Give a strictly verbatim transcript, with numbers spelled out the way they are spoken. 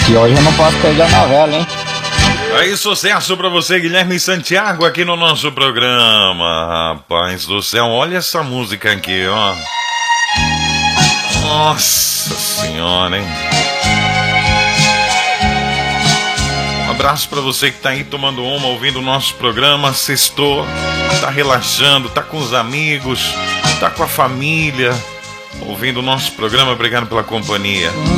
E hoje eu não posso perder a novela, hein? Aí, sucesso pra você, Guilherme Santiago, aqui no nosso programa. Rapaz do céu, olha essa música aqui, ó. Nossa senhora, hein? Um abraço pra você que tá aí tomando uma, ouvindo o nosso programa, sextou, tá relaxando, tá com os amigos, tá com a família, ouvindo o nosso programa. Obrigado pela companhia.